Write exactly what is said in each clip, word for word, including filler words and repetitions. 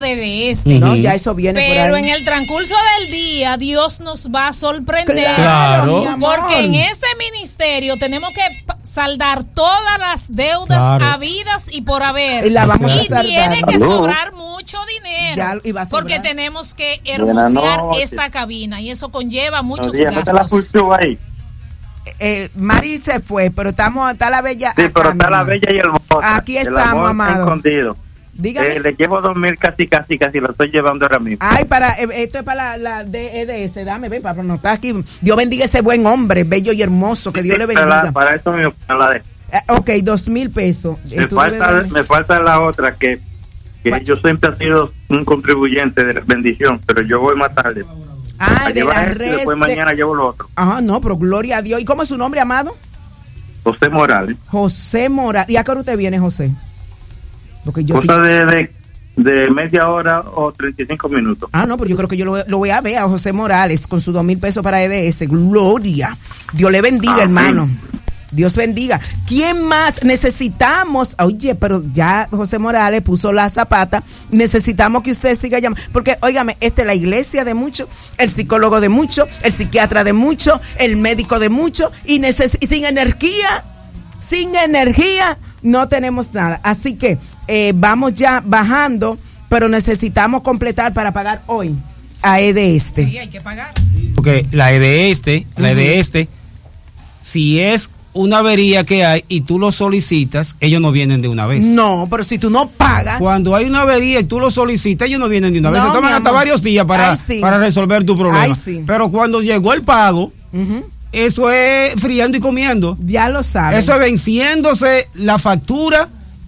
de este. No, ya eso viene pero por ahí. en el transcurso del día Dios nos va a sorprender. Claro, porque en este ministerio tenemos que saldar todas las deudas Claro. habidas y por haber. Y la vamos y a saldar. tiene que Aló. sobrar mucho dinero. Ya iba a sobrar. Porque tenemos que Buenas hermosear noches. esta cabina y eso conlleva muchos Buenos días, ¿no está la gastos. Fulchu ahí? Eh, Mari se fue, pero estamos, está la bella. Sí, acá, pero mi está la amor. bella y el mozo. Aquí El estamos, amor amado. escondido. Dígame. Eh, le llevo dos mil casi, casi, casi, lo estoy llevando ahora mismo. Ay, para, eh, esto es para la, la D E D S, dame, ven, para no estar aquí. Dios bendiga ese buen hombre, bello y hermoso, que Dios le Para, bendiga. para eso me la de. Eh, ok, dos mil pesos. Eh, Me tú falta, debes darme- me falta la otra que, que ¿Cuál? yo siempre he sido un contribuyente de la bendición, pero yo voy más tarde. Ah, A de llevar la esto y red. después de- mañana llevo lo otro. Ajá, no, pero gloria a Dios. ¿Y cómo es su nombre, amado? José Morales. José Morales. ¿Y a qué hora usted viene, José? Porque yo sí- Cosa de, de, de media hora o treinta y cinco minutos. Ah, no, pero yo creo que yo lo, lo voy a ver a José Morales con sus dos mil pesos para E D S. Gloria. Dios le bendiga, Ah, hermano. Dios bendiga. ¿Quién más necesitamos? Oye, pero ya José Morales puso la zapata. Necesitamos que usted siga llamando. Porque, óigame, esta es la iglesia de muchos, el psicólogo de muchos, el psiquiatra de muchos, el médico de muchos. Y, neces- y sin energía, sin energía, no tenemos nada. Así que eh, vamos ya bajando, pero necesitamos completar para pagar hoy a E D este. Sí, hay que pagar. Porque la E de este, la E de este, si es una avería que hay y tú lo solicitas, ellos no vienen de una vez. No, pero si tú no pagas. Cuando hay una avería y tú lo solicitas, ellos no vienen de una vez. No, Se toman mi hasta amor. varios días para, Ay, sí. para resolver tu problema. Ay, sí. Pero cuando llegó el pago, Ujú, eso es friando y comiendo. ya lo sabes. Eso es venciéndose la factura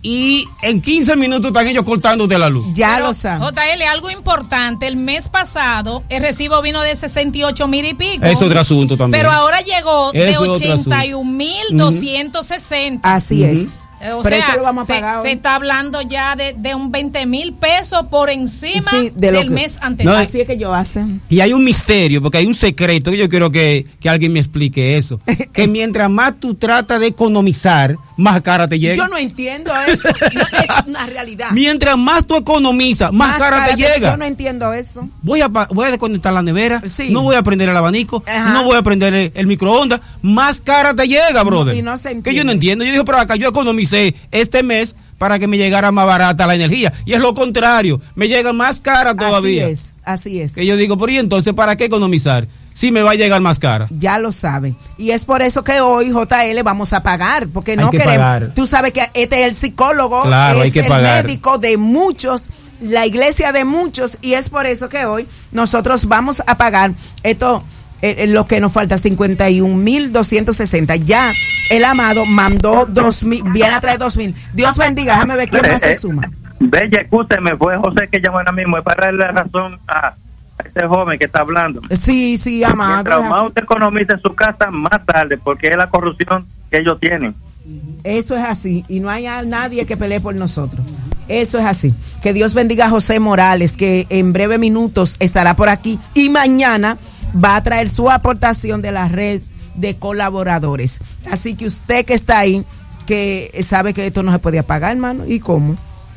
y en quince minutos están ellos cortándote la luz. Ya Pero, lo sabes. J L, algo importante, el mes pasado el recibo vino de sesenta y ocho mil y pico. Es otro asunto también. Pero ahora llegó de Eso es otro ochenta y un mil doscientos sesenta. Así es. Eh, O Pero sea, eso lo vamos a se, pagar hoy. se está hablando ya de, de un veinte mil pesos por encima Sí, de lo del que- mes anterior. No, Así es que yo hacen. Y hay un misterio, porque hay un secreto que yo quiero que, que alguien me explique eso. Que mientras más tú tratas de economizar, más cara te llega. Yo no entiendo eso. No, es una realidad. Mientras más tú economizas, más, cara, te llega. Yo no entiendo eso. Voy a, pa- voy a desconectar la nevera, Sí. no voy a prender el abanico, Ajá. no voy a prender el, el microondas, más cara te llega, brother. y no se que entiende. yo no entiendo. Yo dije, pero acá yo economicé este mes para que me llegara más barata la energía. Y es lo contrario, me llega más cara todavía. Así es, así es. Que yo digo, pero ¿y entonces para qué economizar? Si me va a llegar más cara. Ya lo saben. Y es por eso que hoy, J L, vamos a pagar. Porque Hay no que queremos. pagar. Tú sabes que este es el psicólogo, Claro, es hay que el pagar. médico de muchos, la iglesia de muchos. Y es por eso que hoy nosotros vamos a pagar esto. eh, eh, lo que nos falta, cincuenta y un mil doscientos sesenta. Ya el amado mandó dos mil, viene a traer dos mil. Dios bendiga, déjame ver quién más se suma. Bella, escúcheme, fue José que llamó ahora mismo. Es para darle razón a, a este joven que está hablando. Sí, sí, amado. Mientras es más así. usted economiza en su casa, más tarde, porque es la corrupción que ellos tienen. Eso es así. Y no hay a nadie que pelee por nosotros. Eso es así. Que Dios bendiga a José Morales, que en breve minutos estará por aquí. Y mañana va a traer su aportación de la red de colaboradores. Así que usted que está ahí, que sabe que esto no se puede apagar, hermano. ¿Y cómo?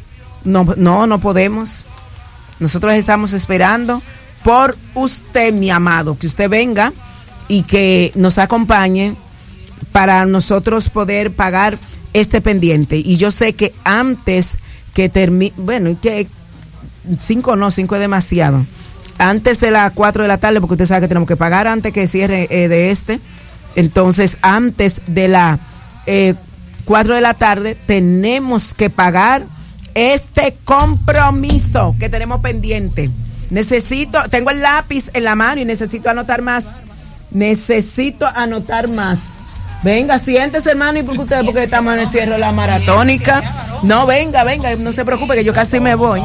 No, no, no podemos. Nosotros estamos esperando por usted, mi amado, que usted venga y que nos acompañe para nosotros poder pagar este pendiente. Y yo sé que antes que termine, bueno, y que cinco no, cinco es demasiado. Antes de las cuatro de la tarde, porque usted sabe que tenemos que pagar antes que cierre eh, de este. Entonces, antes de las eh, cuatro de la tarde, tenemos que pagar este compromiso que tenemos pendiente. Necesito, tengo el lápiz en la mano y necesito anotar más. Necesito anotar más. Venga, siéntese, hermano, y porque ustedes, porque estamos en el cierre de la maratónica. No, venga, venga, no se preocupe que yo casi me voy.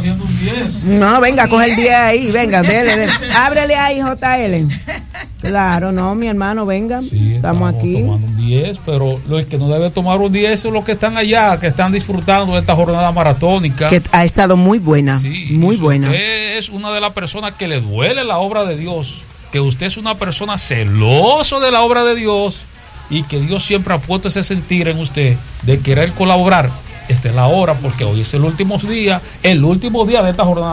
No, venga, coge el diez ahí, venga, dele, dele. Ábrele ahí, J L. Claro, no, mi hermano, venga. Sí, estamos, estamos aquí. tomando un diez, pero los que no debe tomar un diez son los que están allá, que están disfrutando de esta jornada maratónica. Que ha estado muy buena, Sí, muy si buena. Usted es una de las personas que le duele la obra de Dios, que usted es una persona celoso de la obra de Dios y que Dios siempre ha puesto ese sentir en usted de querer colaborar. esta es la hora, porque hoy es el último día, el último día de esta jornada